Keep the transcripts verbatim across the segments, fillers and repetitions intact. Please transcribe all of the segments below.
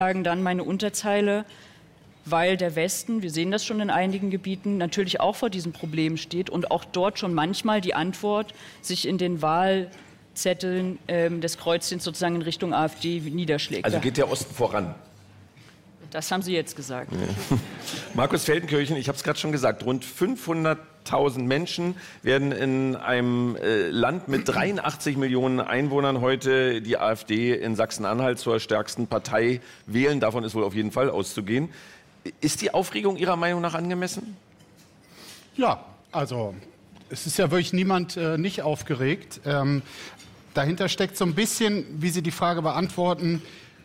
Dann meine Unterzeile, weil der Westen, wir sehen das schon in einigen Gebieten, natürlich auch vor diesem Problem steht und auch dort schon manchmal die Antwort sich in den Wahlzetteln ähm, des Kreuzchens sozusagen in Richtung AfD niederschlägt. Also geht der Osten voran? Das haben Sie jetzt gesagt. Ja. Markus Feldenkirchen, ich habe es gerade schon gesagt, rund fünfhunderttausend Menschen werden in einem äh, Land mit dreiundachtzig Millionen Einwohnern heute die AfD in Sachsen-Anhalt zur stärksten Partei wählen. Davon ist wohl auf jeden Fall auszugehen. Ist die Aufregung Ihrer Meinung nach angemessen? Ja, also es ist ja wirklich niemand äh, nicht aufgeregt. Ähm, dahinter steckt so ein bisschen, wie Sie die Frage beantworten,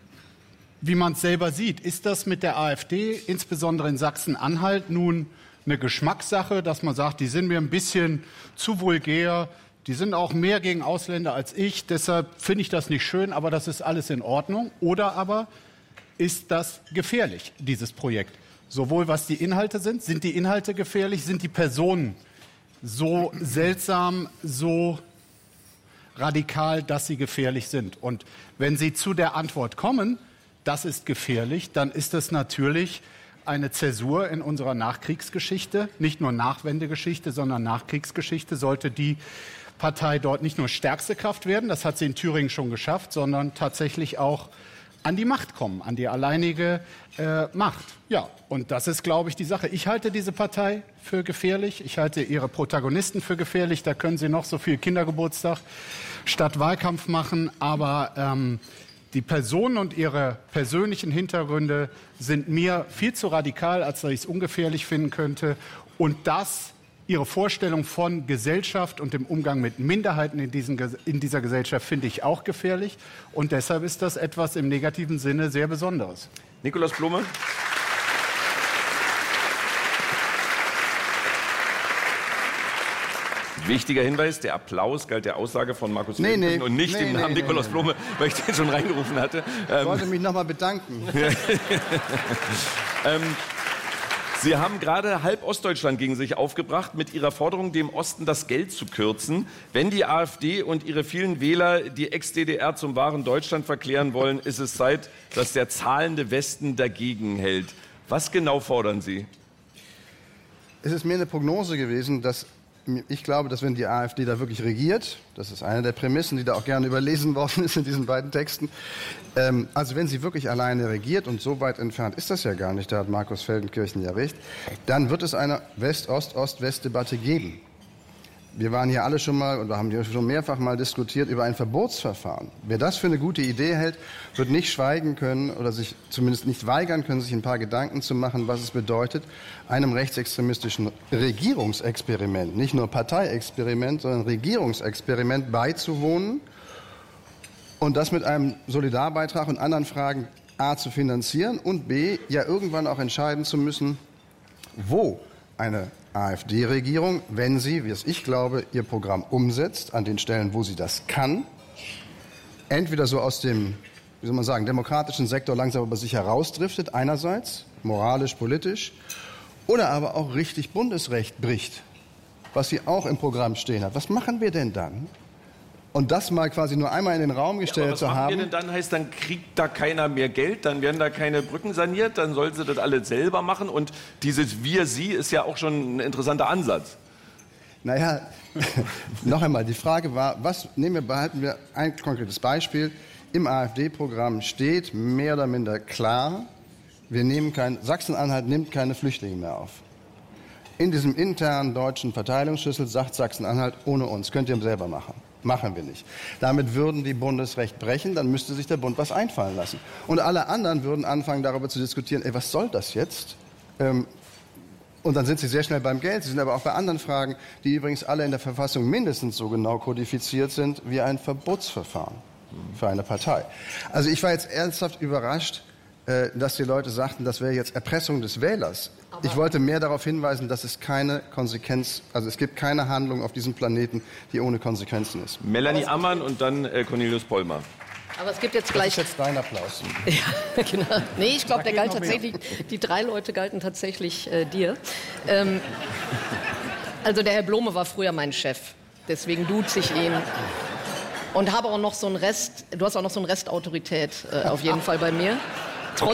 wie man es selber sieht. Ist das mit der AfD, insbesondere in Sachsen-Anhalt, nun eine Geschmackssache, dass man sagt, die sind mir ein bisschen zu vulgär, die sind auch mehr gegen Ausländer als ich, deshalb finde ich das nicht schön, aber das ist alles in Ordnung? Oder aber ist das gefährlich, dieses Projekt? Sowohl was die Inhalte sind, sind die Inhalte gefährlich, sind die Personen so seltsam, so radikal, dass sie gefährlich sind? Und wenn Sie zu der Antwort kommen, das ist gefährlich, dann ist das natürlich eine Zäsur in unserer Nachkriegsgeschichte, nicht nur Nachwendegeschichte, sondern Nachkriegsgeschichte. Sollte die Partei dort nicht nur stärkste Kraft werden, das hat sie in Thüringen schon geschafft, sondern tatsächlich auch an die Macht kommen, an die alleinige äh, Macht. Ja, und das ist, glaube ich, die Sache. Ich halte diese Partei für gefährlich. Ich halte ihre Protagonisten für gefährlich. Da können sie noch so viel Kindergeburtstag statt Wahlkampf machen, aber ähm, die Personen und ihre persönlichen Hintergründe sind mir viel zu radikal, als dass ich es ungefährlich finden könnte. Und das, ihre Vorstellung von Gesellschaft und dem Umgang mit Minderheiten in, diesen, in dieser Gesellschaft, finde ich auch gefährlich. Und deshalb ist das etwas im negativen Sinne sehr Besonderes. Nikolaus Blome. Wichtiger Hinweis, der Applaus galt der Aussage von Markus nee, Feldenkirchen nee, und nicht nee, dem nee, Namen nee, Nikolaus nee. Blome, weil ich den schon reingerufen hatte. Ich wollte mich noch mal bedanken. ähm, Sie haben gerade halb Ostdeutschland gegen sich aufgebracht mit Ihrer Forderung, dem Osten das Geld zu kürzen. Wenn die AfD und ihre vielen Wähler die Ex-D D R zum wahren Deutschland verklären wollen, ist es Zeit, dass der zahlende Westen dagegen hält. Was genau fordern Sie? Es ist mir eine Prognose gewesen, dass ich glaube, dass wenn die AfD da wirklich regiert, das ist eine der Prämissen, die da auch gerne überlesen worden ist in diesen beiden Texten, ähm, also wenn sie wirklich alleine regiert, und so weit entfernt ist das ja gar nicht, da hat Markus Feldenkirchen ja recht, dann wird es eine West-Ost-Ost-West-Debatte geben. Wir waren hier alle schon mal, und wir haben hier schon mehrfach mal diskutiert über ein Verbotsverfahren. Wer das für eine gute Idee hält, wird nicht schweigen können oder sich zumindest nicht weigern können, sich ein paar Gedanken zu machen, was es bedeutet, einem rechtsextremistischen Regierungsexperiment, nicht nur Parteiexperiment, sondern Regierungsexperiment beizuwohnen und das mit einem Solidarbeitrag und anderen Fragen A zu finanzieren und B ja irgendwann auch entscheiden zu müssen, wo eine AfD-Regierung, wenn sie, wie es ich glaube, ihr Programm umsetzt, an den Stellen, wo sie das kann, entweder so aus dem, wie soll man sagen, demokratischen Sektor langsam aber sicher herausdriftet, einerseits, moralisch, politisch, oder aber auch richtig Bundesrecht bricht, was sie auch im Programm stehen hat. Was machen wir denn dann? Und das mal quasi nur einmal in den Raum gestellt ja, aber zu was haben. Was machen wir denn dann? Heißt, dann kriegt da keiner mehr Geld, dann werden da keine Brücken saniert, dann sollen sie das alles selber machen. Und dieses Wir-Sie ist ja auch schon ein interessanter Ansatz. Naja, noch einmal, die Frage war, was, nehmen wir, behalten wir ein konkretes Beispiel. Im AfD-Programm steht mehr oder minder klar, wir nehmen kein, Sachsen-Anhalt nimmt keine Flüchtlinge mehr auf. In diesem internen deutschen Verteilungsschlüssel sagt Sachsen-Anhalt, ohne uns, könnt ihr selber machen. Machen wir nicht. Damit würden die Bundesrecht brechen, dann müsste sich der Bund was einfallen lassen. Und alle anderen würden anfangen, darüber zu diskutieren, ey, was soll das jetzt? Ähm, und dann sind sie sehr schnell beim Geld. Sie sind aber auch bei anderen Fragen, die übrigens alle in der Verfassung mindestens so genau kodifiziert sind wie ein Verbotsverfahren für eine Partei. Also ich war jetzt ernsthaft überrascht, äh, dass die Leute sagten, das wäre jetzt Erpressung des Wählers. Ich wollte mehr darauf hinweisen, dass es keine Konsequenz, also es gibt keine Handlung auf diesem Planeten, die ohne Konsequenzen ist. Melanie Ammann und dann äh, Cornelius Pollmer. Aber es gibt jetzt gleich... Das ist jetzt dein Applaus. Ja, genau. Nee, ich glaube, der galt tatsächlich, die drei Leute galten tatsächlich äh, dir. Ähm, also der Herr Blome war früher mein Chef, deswegen duze ich ihn. Und habe auch noch so einen Rest, du hast auch noch so einen Rest Autorität äh, auf jeden Fall bei mir.